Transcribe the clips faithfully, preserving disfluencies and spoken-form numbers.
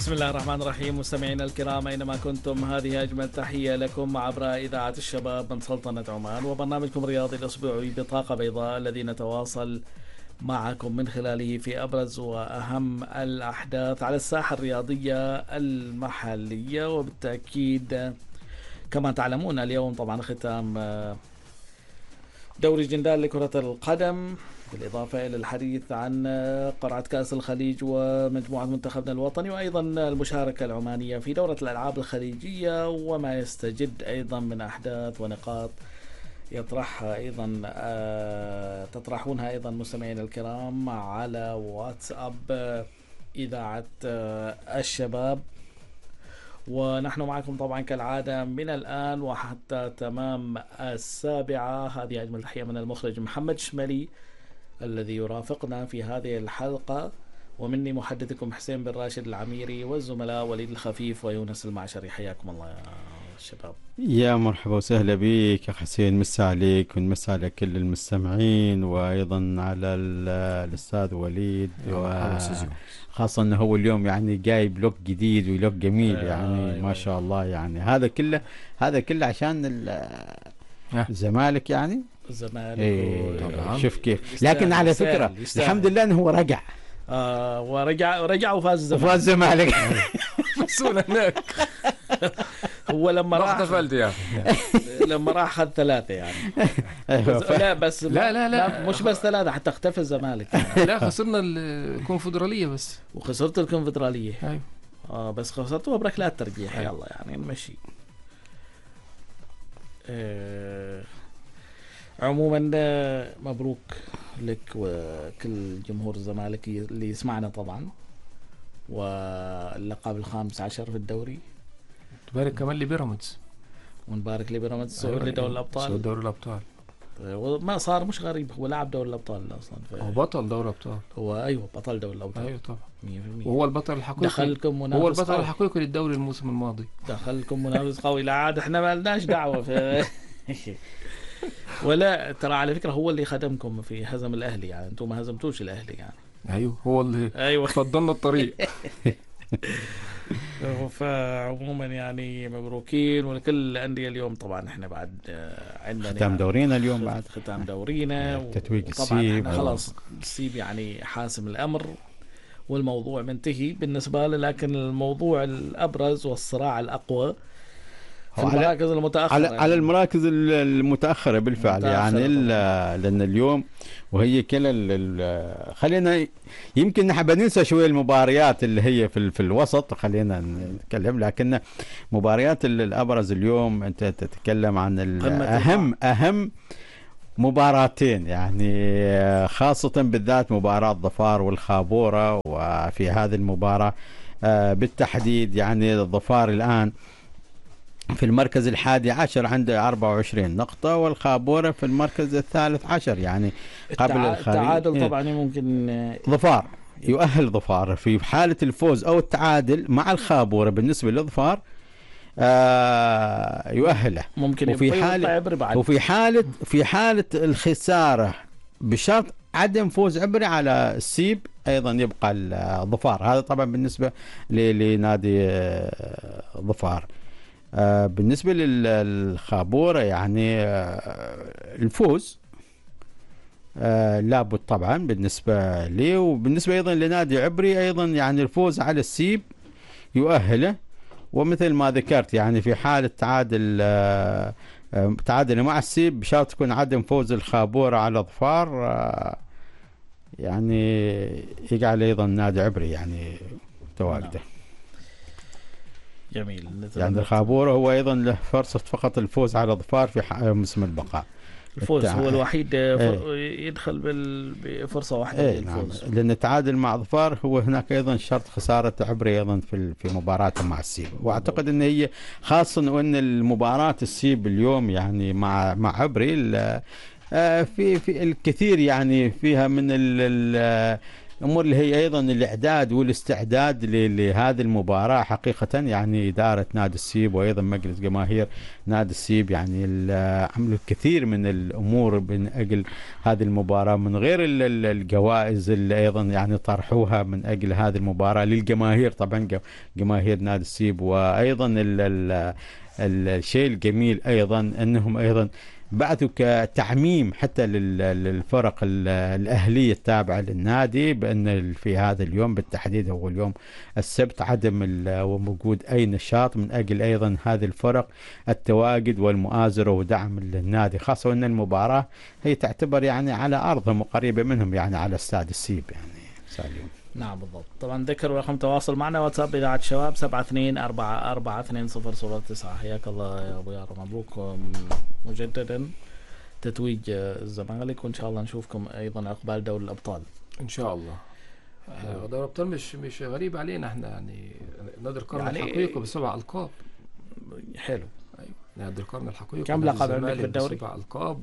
بسم الله الرحمن الرحيم. مستمعينا الكرام أينما كنتم، هذه أجمل تحية لكم عبر إذاعة الشباب من سلطنة عمان وبرنامجكم الرياضي الأسبوعي بطاقة بيضاء، الذي نتواصل معكم من خلاله في أبرز وأهم الأحداث على الساحة الرياضية المحلية. وبالتأكيد كما تعلمون اليوم طبعا ختام دوري جندال لكرة القدم، بالإضافة إلى الحديث عن قرعة كأس الخليج ومجموعة منتخبنا الوطني، وأيضا المشاركة العمانية في دورة الألعاب الخليجية وما يستجد أيضا من أحداث ونقاط يطرحها أيضا تطرحونها أيضا مستمعين الكرام على واتساب إذاعة الشباب. ونحن معكم طبعا كالعادة من الآن وحتى تمام السابعة. هذه أجمل تحية من المخرج محمد شمالي الذي يرافقنا في هذه الحلقة، ومني محدثكم حسين بن راشد العميري، والزملاء وليد الخفيف ويونس المعشري. حياكم الله يا شباب. يا مرحبا وسهلا بك يا حسين، مسا عليك ونمسا على كل المستمعين، وأيضا على الأستاذ وليد، خاصة أنه هو اليوم يعني جايب لوك جديد ولوك جميل يعني آه ما شاء الله. يعني هذا كله هذا كله عشان الزمالك يعني الزمالك إيه شوف كيف. لكن على فكرة الحمد لله أنه هو رجع آه ورجع ورجع وفاز الزمالك وفاز الزمالك مسؤول هناك. هو لما راح احتفلت يا لما راح خذ ثلاثة يعني بس لا بس لا لا لا مش بس ثلاثة، حتى اختفى الزمالك يعني. لا خسرنا الكونفدرالية بس، وخسرت الكونفدرالية ايوه اه بس خسرتوها بركلات ترجيح. يلا يعني نمشي. آه عموما مبروك لك وكل جمهور الزمالك اللي يسمعنا طبعا، واللقب الخامس عشر في الدوري. تبارك كمان لبيراميدز، ونبارك لبيراميدز صعود لدوري الابطال. صعود دوري الابطال ما صار مش غريب، هو لعب دوري الابطال اصلا. هو بطل دوري الابطال. هو ايوه بطل دوري الابطال. ايوه طبعا مية بالمية. وهو البطل الحقيقي. دخلكم منافس هو البطل قوي. الحقيقي للدوري الموسم الماضي. دخلكم منافس قوي. لا عاد احنا ما لناش دعوه في ولا ترى على فكره هو اللي خدمكم في هزم الاهلي، يعني انتم ما هزمتوش الاهلي يعني. ايوه هو اللي ايوه فضلنا الطريق. فعموما يعني مبروكين ولكل الانديه. اليوم طبعا احنا بعد عندنا ختام دورينا اليوم، بعد ختام دورينا تتويج طبعا السيب خلاص السيب يعني حاسم الامر والموضوع منتهي بالنسبه له. لكن الموضوع الابرز والصراع الاقوى في المراكز المتأخرة، على, يعني. على المراكز المتأخرة بالفعل يعني لأن اليوم وهي كلا خلينا يمكن نحب ننسى شوية المباريات اللي هي في, في الوسط، خلينا نتكلم. لكن مباريات الأبرز اليوم أنت تتكلم عن أهم أهم مباراتين، يعني خاصة بالذات مباراة ظفار والخابورة. وفي هذه المباراة بالتحديد يعني الظفار الآن في المركز الحادي عشر عنده أربعة وعشرين نقطة، والخابورة في المركز الثالث عشر يعني قبل التع... الخليج. التعادل طبعا ممكن ظفار يؤهل ظفار في حالة الفوز أو التعادل مع الخابورة بالنسبة لظفار آه يؤهله ممكن. وفي حالة وفي حالة في حالة الخسارة بشرط عدم فوز عبري على السيب أيضا يبقى الظفار. هذا طبعا بالنسبة لنادي ظفار. آه بالنسبة للخابورة يعني آه الفوز آه لابد طبعا بالنسبة لي، وبالنسبة أيضا لنادي عبري أيضا يعني الفوز على السيب يؤهله. ومثل ما ذكرت يعني في حالة تعادل آه آه تعادل مع السيب بشرط تكون عدم فوز الخابورة على ظفار آه يعني يجعل أيضا نادي عبري يعني تواجده. جميل. يعني الخابورة هو أيضا له فرصة فقط الفوز على ظفار في موسم البقاء. الفوز التع... هو الوحيد ايه. يدخل بفرصة واحدة ايه الفوز نعم. لأن التعادل مع ظفار هو هناك أيضا شرط خسارة عبري أيضا في في مباراته مع السيب. وأعتقد أن هي خاصة أن المباراة السيب اليوم يعني مع مع عبري في في الكثير يعني فيها من ال الامور اللي هي ايضا الاعداد والاستعداد ل- لهذه المباراه حقيقه. يعني اداره نادي السيب وايضا مجلس جماهير نادي السيب يعني ال- عملوا الكثير من الامور من اجل هذه المباراه، من غير ال- ال- الجوائز اللي ايضا يعني طرحوها من اجل هذه المباراه للجماهير، طبعا ج- جماهير نادي السيب. وايضا ال- ال- الشيء الجميل ايضا انهم ايضا بعثوا كتعميم حتى لل- للفرق ال- الأهلية التابعة للنادي، بأن في هذا اليوم بالتحديد هو اليوم السبت عدم ال- وجود أي نشاط من أجل أيضا هذه الفرق التواجد والمؤازرة ودعم النادي، خاصة أن المباراة هي تعتبر يعني على أرضهم وقريبة منهم يعني على استاد السيب يعني ساليوم. نعم بالضبط. طبعا ذكر رقم تواصل معنا واتساب إذاعة الشباب سبعة اثنين أربعة أربعة اثنين صفر صفر تسعة. حياك الله يا أبو يارا، مبروك مجددا تتويج الزمالك، وإن شاء الله نشوفكم أيضا عقبال دوري الأبطال. ان شاء الله. آه، دوري الابطال مش مش غريب علينا احنا، يعني نادي القرن يعني الحقيقي بسبع القاب. حلو. ايوه نادي القرن الحقيقي. كم نادي لقب عندك الزمالك في الدوري؟ بسبع القاب.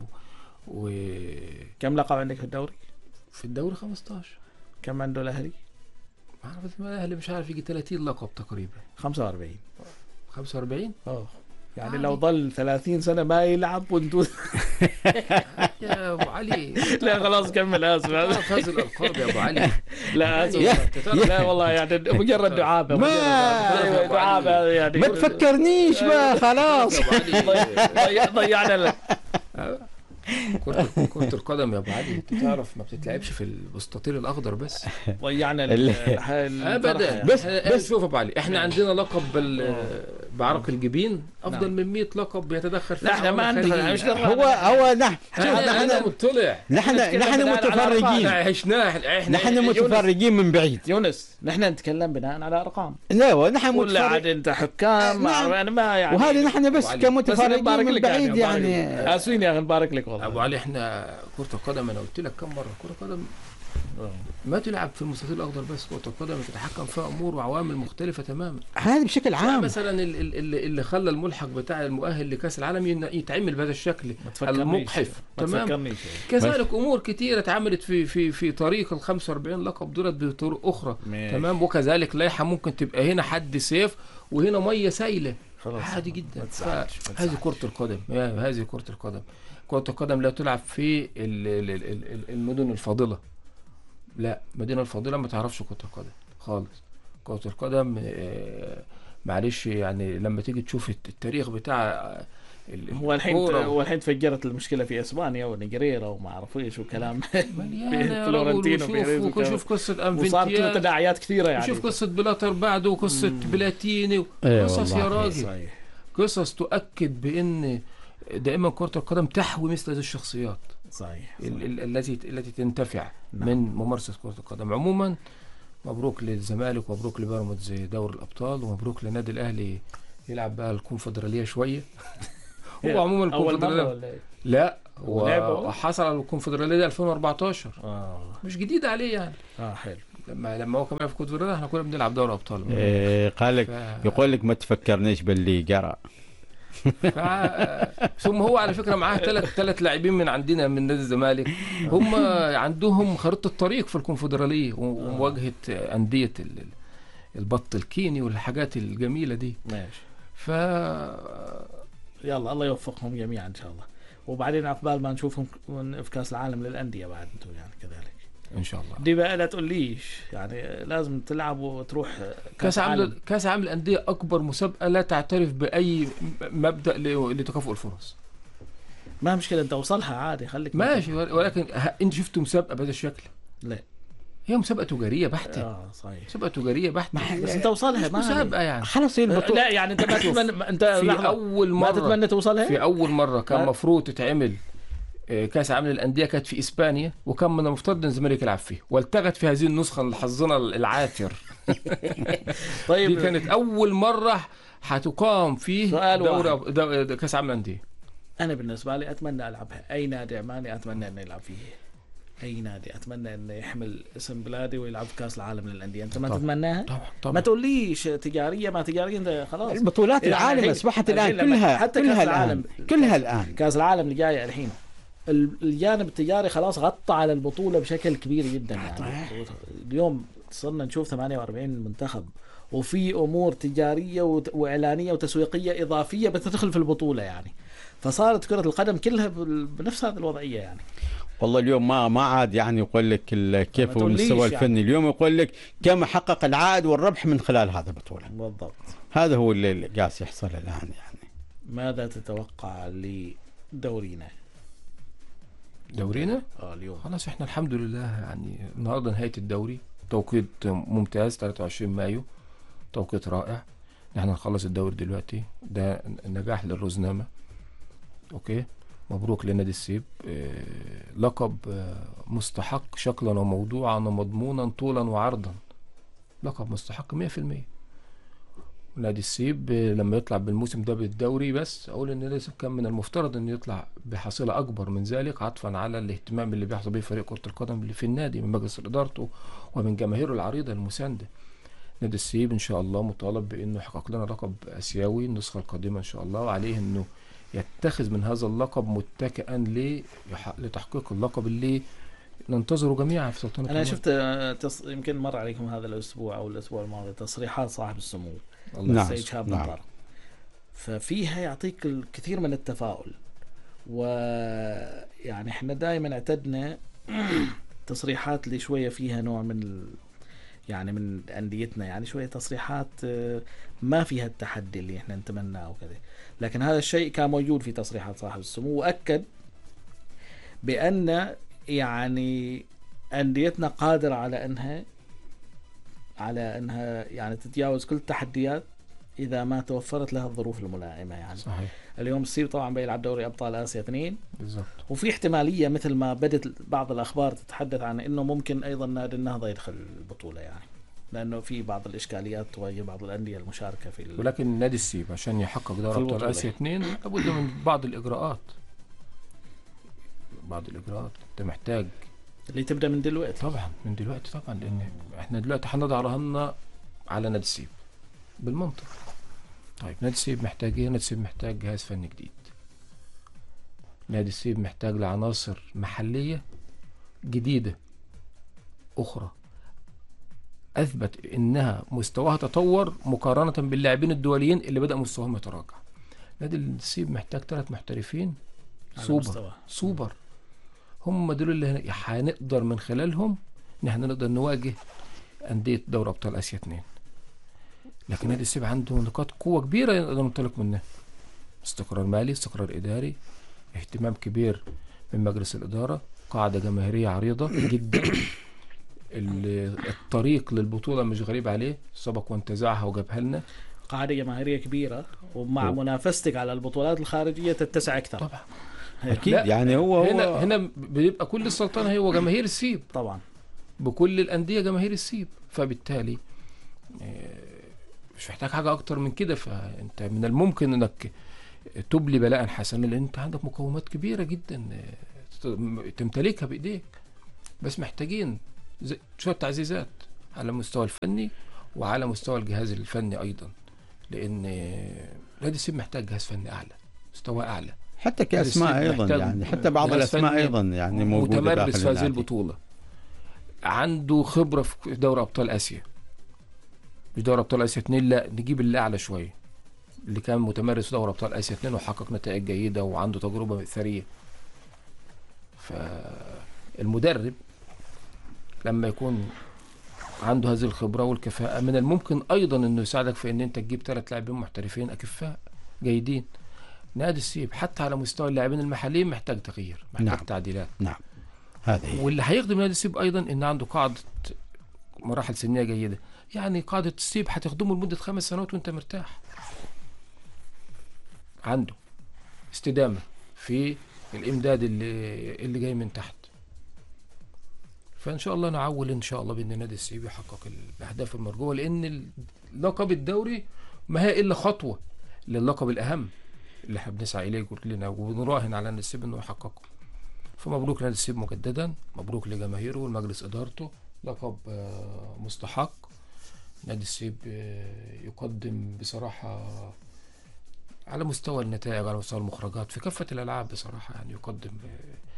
وفي كم لقب عندك في الدوري؟ الدوري خمستاشر. كم عنده الأهلي؟ ما عارف الاهلي مش عارف يجي ثلاثين لقب تقريبا. خمسة وأربعين. خمسة وأربعين. اه يعني عادي. لو ظل ثلاثين سنة ما يلعب وانتو يا ابو علي لا خلاص كمل، اسف. تعرف هذه الالقاب يا ابو علي. لا اسف. تعرف- لا والله يعني مجرد دعابة. ما- مجرد دعابة يعني. ما تفكرنيش بقى خلاص. يا ابو علي ضيع- ضيعنا ال- كرة كرة القدم يا ابو علي انت تعرف ما بتتلعبش في المستطيل الاخضر بس ضيعنا ال- ال- ال- ابدا. الفرحة. بس بس شوف يا ابو علي احنا عندنا لقب بال بعرق الجبين افضل نعم. من مية لقب بيتدخل فيه لا احنا ما العوامل عندنا الخارجية. مش هو هو نحن انا انا نحن مطلع. نحن نتكلم نحن الآن على متفرجين، احنا عشناه احنا نحن يونس. متفرجين من بعيد. يونس نحن نتكلم بناء على ارقام، لا نحن ولا عاد متفرجين، انت حكام نعم. انا ما يعني. وهذه نحن بس وعلي. بس كمتفرجين نبارك من لك بعيد يعني، نبارك يعني. لك. اسفين يا اخي نبارك لك ابو والله. علي احنا كرة القدم انا قلت لك كم مرة كرة القدم ما تلعب في المستطيل الاخضر بس، كرة القدم تتحكم فيها امور وعوامل مختلفة تماما. هذا بشكل عام. مثلا ال- ال- اللي, اللي خلى الملحق بتاع المؤهل لكاس العالم ين- يتعمل بهذا الشكل ما تفكرنيش. المقحف. ما تمام. تفكرنيش. كذلك امور كثيره اتعملت في في في طريق ال خمسة وأربعين لقب دولت بطرق اخرى. ماشي. تمام. وكذلك لائحه ممكن تبقى هنا حد سيف وهنا ميه سايله خلاص. عادي ما جدا. تزعلش، ما هذه تزعلش. كره القدم. يا هذه كره القدم. كره القدم لا تلعب في ال- ال- ال- ال- المدن الفاضله. لا المدينه الفاضله ما تعرفش كره القدم خالص. كره القدم آه، معلش يعني لما تيجي تشوف التاريخ بتاع آه، ال- هو الحين الكورة هو الحين تفجرت المشكله في اسبانيا ونجريرا وما اعرف ايش وكلام. مليانه يا فلورنتينو رجل. بيريز وشوف وكلام. وشوف قصه وصارت له انفنتياز تداعيات كثيره يعني. وشوف قصه بلاتر بعده وقصه بلاتيني إيه قصص يا والله. راجل. صحيح. قصص تؤكد بان دائما كره القدم تحوي مثل هذه الشخصيات صحيح. ال- ال- التي التي تنتفع نعم. من ممارسه كره القدم عموما. مبروك للزمالك ومبروك لبيراميدز دوري الابطال ومبروك للنادي الاهلي يلعب بقى الكونفدراليه شويه. هو عموما اول مره الكونفدراليه ولا إيه؟ لا ولعبه؟ هو حصل على الكونفدراليه دي ألفين وأربعتاشر اه مش جديد عليه يعني. اه حلو. لما لما هو كمان في الكونفدراليه احنا كنا بنلعب دوري ابطال. إيه، قال لك ف... يقول لك ما تفكرنيش باللي قرأ. ف... ثم هو على فكره معاه ثلاث ثلاث لاعبين من عندنا من نادي الزمالك هم عندهم خريطه الطريق في الكونفدراليه ومواجهه انديه ال- البط الكيني والحاجات الجميله دي. ماشي. ف يلا الله يوفقهم جميعا ان شاء الله. وبعدين عقبال ما نشوفهم في كاس العالم للانديه بعد انتم يعني كذلك. ان شاء الله. دي بقى لا تقوليش يعني لازم تلعب وتروح كاس عالم كاس عالم الانديه اكبر مسابقه لا تعترف باي مبدا ل- لتكافؤ الفرص. ما مشكله انت وصلها عادي خليك ماشي ولكن ه- انت شفتوا مسابقه بهذا الشكل؟ لا هي مسابقه تجاريه بحته. اه صحيح. مسابقه تجاريه بحته. بس انت وصلها ما مسابقه يعني. خلاص هي البطولة. لا يعني انت ما تتمنى انت في لحظة. اول ما مره تتمنى توصلها في اول مره كان ها؟ مفروض تتعمل آه، كاس عالم الانديه كانت في اسبانيا وكان من المفترض ان الزمالك يلعب فيه والتغت في هذه النسخه اللي حظنا العاثر. طيب دي كانت اول مره هتقام فيه سؤال دوري دو- كاس عالم الانديه. انا بالنسبه لي اتمنى العبها اي نادي عماني اتمنى انه يلعب فيه. اي نادي اتمنى انه يحمل اسم بلادي ويلعب في كاس العالم للانديه. انت ما طبعا. تتمناها طبعا ما طبعا. تقوليش تجاريه ما تجاريه انت خلاص. البطولات يعني العالم الحين- اصبحت الحين الان لما- كلها حتى كلها كأس الان العالم كلها الان كاس العالم اللي جاي الحين ال- الجانب التجاري خلاص غطى على البطولة بشكل كبير جدا يعني. اليوم صرنا نشوف ثمانية وأربعين منتخب، وفي امور تجاريه وت- واعلانيه وتسويقيه اضافيه بتدخل في البطوله يعني. فصارت كره القدم كلها بال- بنفس هذه الوضعيه يعني. والله اليوم ما ما عاد يعني يقول لك ال- كيف ما هو تقوليش المستوى يعني. الفني، اليوم يقول لك كم حقق العائد والربح من خلال هذه البطولة. بالضبط. هذا هو اللي اللي قاعد يحصل الآن يعني. ماذا تتوقع لدورينا دورينا اه اليوم؟ خلاص احنا الحمد لله يعني النهارده نهايه الدوري، توقيت ممتاز ثلاثة وعشرين مايو، توقيت رائع. احنا نخلص الدوري دلوقتي، ده نجاح للرزنامه. اوكي، مبروك لنادي السيب، اه لقب اه مستحق شكلا وموضوعا ومضمونا طولا وعرضا، لقب مستحق مية في المية. نادي السيب اه لما يطلع بالموسم ده بالدوري، بس اقول ان لسه كان من المفترض انه يطلع بحصيله اكبر من ذلك، عطفا على الاهتمام اللي بيحصل به فريق كره القدم اللي في النادي من مجلس ادارته ومن جماهيره العريضه المسانده. نادي السيب ان شاء الله مطالب بانه يحقق لنا لقب اسيوي النسخه القادمه ان شاء الله، وعليه انه يتخذ من هذا اللقب متكئا لي- يح- لتحقيق اللقب اللي ننتظره جميعا في سلطنه انا عمان. شفت آه، تص... يمكن مر عليكم هذا الاسبوع او الاسبوع الماضي تصريحات صاحب السمو الله نعم. السيد شهاب نعم. مطر، ففيها يعطيك الكثير من التفاؤل. ويعني احنا دائما اعتدنا تصريحات اللي شويه فيها نوع من ال... يعني من انديتنا يعني شويه تصريحات آه، ما فيها التحدي اللي احنا نتمناه وكذا. لكن هذا الشيء كان موجود في تصريحات صاحب السمو، واكد بان يعني انديتنا قادره على انها على انها يعني تتجاوز كل التحديات اذا ما توفرت لها الظروف الملائمه يعني. صحيح اليوم السيب طبعا بيلعب دوري ابطال اسيا اثنين، بالضبط. وفي احتماليه مثل ما بدت بعض الاخبار تتحدث عن انه ممكن ايضا نادي النهضه يدخل البطوله يعني، لانه في بعض الاشكاليات تواجه بعض الانديه المشاركه في ال... ولكن نادي السيب عشان يحقق في دوري ابطال البطولة. اسيا اثنين لابد من بعض الاجراءات، بعض الاجراءات انت محتاج اللي تبدا من دلوقتي. طبعا من دلوقتي طبعا، لان احنا دلوقتي هنضع رهاننا على نادي السيب بالمنطق. طيب نادي السيب محتاج ايه؟ نادي السيب محتاج جهاز فني جديد، نادي السيب محتاج لعناصر محليه جديده اخرى اثبت انها مستواها تطور مقارنه باللاعبين الدوليين اللي بدا مستواهم يتراجع. نادي السيب محتاج ثلاث محترفين على سوبر مستوى. سوبر، هم دول اللي هن- هنقدر من خلالهم ان احنا نقدر نواجه انديه دوري ابطال اسيا اثنين. لكن نادي السيب عنده نقاط قوه كبيره نقدر ننطلق منها، استقرار مالي، استقرار اداري، اهتمام كبير من مجلس الاداره، قاعده جماهيريه عريضه جدا. ال- الطريق للبطوله مش غريب عليه، سبق وانتزعها وجابها لنا قاعده جماهيريه كبيره، ومع هو. منافستك على البطولات الخارجيه تتسع اكثر. طبعا. أكيد لا، يعني هو هنا هو هنا بيبقى كل السلطنه هو جماهير السيب، طبعا بكل الانديه جماهير السيب، فبالتالي آه، مش محتاج حاجه اكتر من كده. فانت من الممكن انك تبلي بلاء حسنا، لان انت عندك مقومات كبيره جدا آه، تمتلكها بايديك، بس محتاجين زي- شويه تعزيزات على المستوى الفني وعلى مستوى الجهاز الفني ايضا، لان آه، نادي السيب محتاج جهاز فني اعلى، مستوى اعلى، حتى كاسماء السيب ايضا محتاج يعني، حتى بعض جهاز الاسماء فني ايضا يعني موجوده متمرس داخل في هذه النادي. البطوله، عنده خبره في دوري ابطال اسيا، مش دوري ابطال اسيا اثنين، لا نجيب اللي اعلى شويه، اللي كان متمرس في دوري ابطال اسيا اثنين وحقق نتائج جيده وعنده تجربه ثريه. فالمدرب لما يكون عنده هذه الخبره والكفاءه من الممكن ايضا انه يساعدك في ان انت تجيب ثلاث لاعبين محترفين اكفاء جيدين. نادي السيب حتى على مستوى اللاعبين المحليين محتاج تغيير، محتاج نعم. تعديلات. نعم هذا هي. واللي هيخدم نادي السيب ايضا ان عنده قاعده مراحل سنيه جيده، يعني قاعده السيب هتخدمه لمده خمس سنوات وانت مرتاح، عنده استدامه في الامداد اللي اللي جاي من تحت. فان شاء الله نعول ان شاء الله بان نادي السيب يحقق الاهداف المرجوه، لان لقب الدوري ما هي الا خطوه للقب الاهم اللي احنا بنسعى اليه كلنا ونراهن على نادي السيب انه يحققه. فمبروك نادي السيب مجددا، مبروك لجماهيره والمجلس ادارته، لقب آه، مستحق. نادي السيب آه، يقدم بصراحه على مستوى النتائج، على مستوى المخرجات في كافه الالعاب بصراحه، يعني يقدم آه،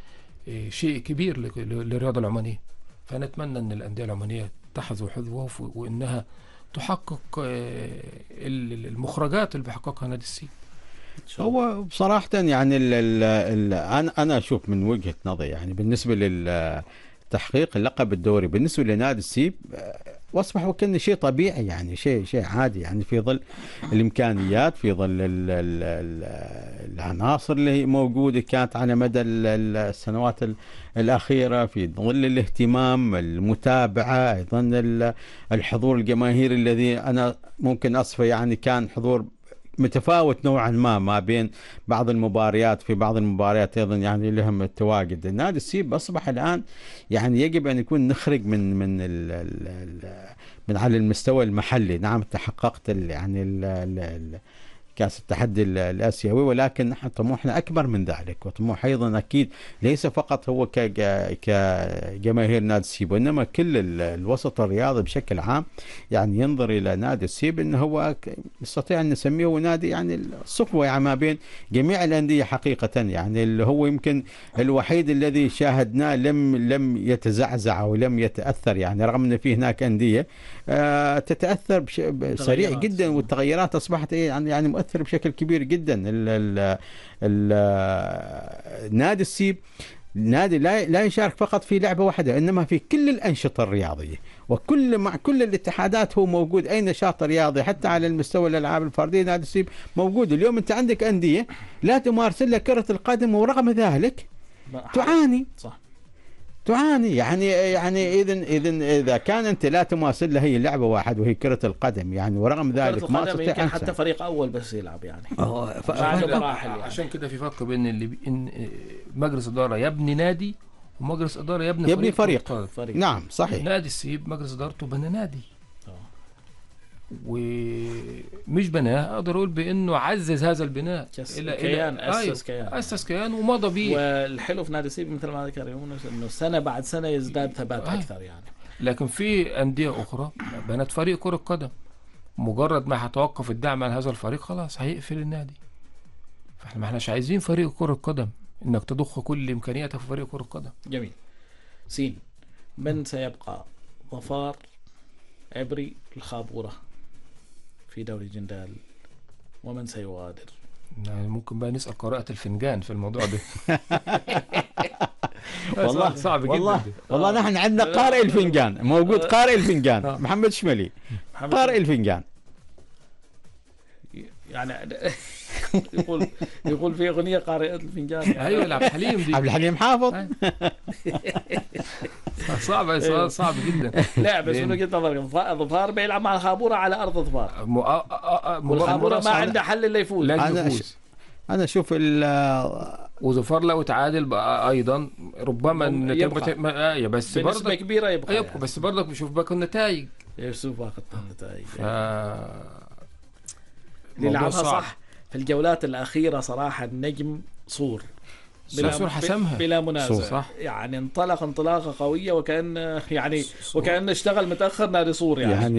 إيه، شيء كبير ل- ل- للرياضة العمانية. فنتمنى أن الأندية العمانية تحظو حظوها وف- وأنها تحقق آه، ال- ال- المخرجات اللي بيحققها نادي السيب. هو بصراحة يعني ال ال ال أنا أنا أشوف من وجهة نظري يعني بالنسبة للتحقيق اللقب الدوري بالنسبة لنادي السيب آه، واصبح وكأنه شيء طبيعي يعني شيء شيء عادي يعني في ظل الإمكانيات في ظل ال ال ال العناصر اللي هي موجودة كانت على مدى ال- ال- السنوات ال- الأخيرة في ظل الاهتمام المتابعة أيضا ال- الحضور الجماهيري الذي أنا ممكن أصفه يعني كان حضور متفاوت نوعا ما ما بين بعض المباريات في بعض المباريات ايضا يعني لهم التواجد. النادي السيب اصبح الان يعني يجب ان يكون نخرج من من ال ال ال من على المستوى المحلي. نعم تحققت ال يعني ال ال كاس التحدي ال- الاسيوي ولكن نحن طموحنا اكبر من ذلك وطموح ايضا اكيد ليس فقط هو كج- كجماهير نادي السيب وانما كل ال- الوسط الرياضي بشكل عام يعني ينظر الى نادي السيب انه هو ك- نستطيع ان نسميه هو نادي يعني الصفوه يعني ما بين جميع الانديه حقيقه يعني اللي هو يمكن الوحيد الذي شاهدناه لم لم يتزعزع ولم يتاثر يعني رغم ان في هناك انديه آه، تتاثر بش- ب- سريع تغيرات. جدا والتغيرات اصبحت إيه يعني يعني مؤثره بشكل كبير جدا. ال ال ال نادي السيب نادي لا لا يشارك فقط في لعبه واحده انما في كل الانشطه الرياضيه وكل مع كل الاتحادات هو موجود. اي نشاط رياضي حتى على المستوى الالعاب الفرديه نادي السيب موجود. اليوم انت عندك انديه لا تمارس الا كره القدم ورغم ذلك تعاني صح. تعاني يعني يعني اذا اذا اذا كان انت لا تمارس الا هي لعبه واحده وهي كره القدم يعني ورغم كرة ذلك ما القدم تستطيع يمكن أنسى. حتى فريق اول بس يلعب يعني أوه، ف- بعد ف- مراحل يعني. عشان كده في فرق بين اللي بي... إن مجلس إدارة يبني نادي ومجلس إدارة يبني يبني فريق, فريق. كرة فريق. نعم صحيح. نادي السيب مجلس إدارته بنى نادي آه. ومش بناه اقدر اقول بانه عزز هذا البناء كس- الى كيان، الى أسس كيان. اسس كيان ومضى بيه. والحلو في نادي السيب مثل ما ذكر يونس انه سنه بعد سنه يزداد ثبات آه. اكثر يعني. لكن في انديه اخرى بنت فريق كره قدم مجرد ما هتوقف الدعم عن هذا الفريق خلاص هيقفل النادي. فاحنا ما احناش عايزين فريق كره قدم انك تضخ كل امكانياتك في فريق كره قدم. جميل. سين، من سيبقى ظفار عبري الخابورة في دوري جندال ومن سيغادر؟ يعني ممكن بقى نسال قراءه الفنجان في الموضوع ده. والله صعب جدا والله دي. والله نحن عندنا قارئ الفنجان موجود. قارئ آه. الفنجان محمد شملي محمد قارئ الفنجان. يعني يقول يقول في اغنيه قارئة الفنجان يعني. ايوه عبد الحليم دي. عبد الحليم حافظ. صعب صعب, صعب جدا. لا بس من وجهه نظرك ظفار بيلعب مع الخابوره على ارض ظفار م... آ... آ... آ... والخابوره ما مرة عنده حل الا يفوز. لازم أنا يفوز. انا اشوف ال- وظفار لو تعادل بقى ايضا ربما النتائج يبقى. بت... ما... آه بس بنسبه برضك كبيره يبقى يبقى يعني. بس برضك بشوف باقي النتائج. يشوف باقي النتائج ف... اللي موضوع لعبها صعب. صح في الجولات الاخيره صراحه النجم صور صور حسمها. بلا منازع صور، صح. يعني انطلق انطلاقه قويه وكان يعني وكان اشتغل متاخر نادي صور يعني, يعني